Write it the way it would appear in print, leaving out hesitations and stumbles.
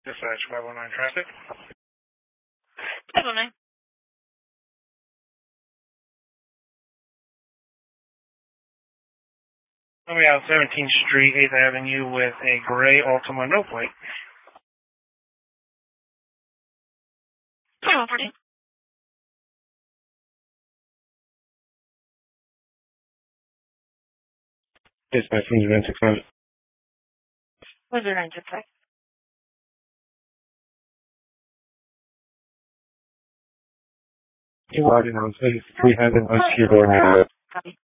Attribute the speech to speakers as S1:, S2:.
S1: Dispatch 509 traffic.
S2: 509.
S1: Coming out 17th Street, 8th Avenue with a gray Altima no plate.
S2: 2114.
S1: Dispatch 10600.
S2: 10965.
S1: You are in on 33 Heaven, unsecured door.
S2: Copy.